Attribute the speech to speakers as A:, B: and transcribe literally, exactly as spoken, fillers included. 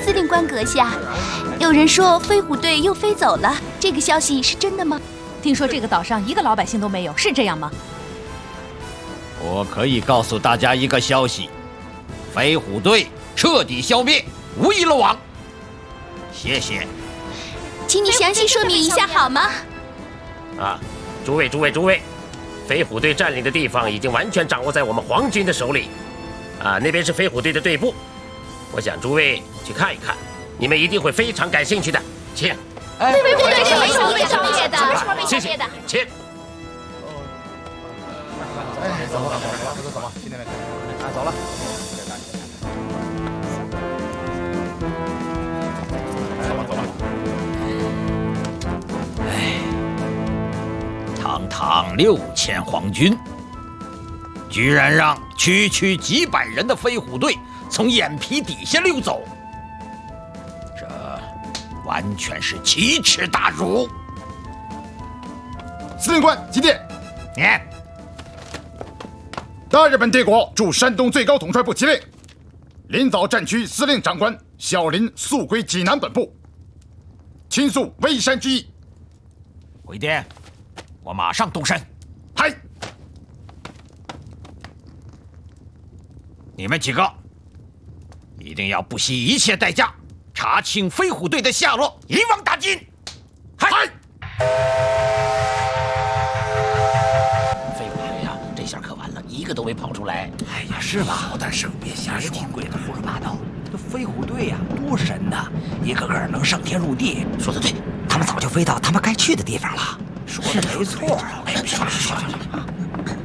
A: 司令官阁下，有人说飞虎队又飞走了，这个消息是真的吗？
B: 听说这个岛上一个老百姓都没有，是这样吗？
C: 我可以告诉大家一个消息：飞虎队彻底消灭，无一漏网。谢谢。
A: 请你详细说明一下好吗？
D: 啊，诸位诸位诸位，飞虎队占领的地方已经完全掌握在我们皇军的手里。啊，那边是飞虎队的队部，我想诸位去看一看，你们一定会非常感兴趣的。请。
A: 飞虎队是没有被消灭的，什么被消灭的？
D: 请。
E: 哎，走吧，走吧，走吧，走吧，去那边看。啊，走了。走吧，走吧。
C: 哎，堂堂六千皇军，居然让区区几百人的飞虎队从眼皮底下溜走，这完全是奇耻大辱！
E: 司令官急电，
C: 念。
E: 大日本帝国驻山东最高统帅部急令，临枣战区司令长官小林速归济南本部，亲速围山之意。
C: 回电，我马上动身。
E: 嗨！
C: 你们几个一定要不惜一切代价查清飞虎队的下落，一网打尽。嗨！
D: 飞虎队呀，这下可完了，一个都没跑出来。
F: 哎呀，是吧？好大声，别瞎说，听鬼子胡说八道。这飞虎队呀，多神呐，一个个能上天入地。
D: 说的对，
F: 他们早就飞到他们该去的地方了。
D: 说的没错。
F: 哎，别说了，别说了。